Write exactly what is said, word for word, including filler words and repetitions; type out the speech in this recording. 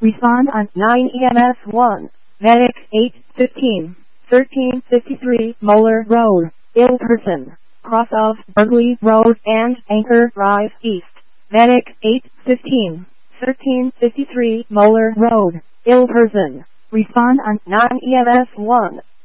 Respond on nine E M S one. Medic eight fifteen. thirteen fifty-three Moeller Road, ill person, cross of Burgley Road and Anchor Drive East. Medic eight fifteen. thirteen fifty-three Moeller Road, ill person. Respond on nine E M S one.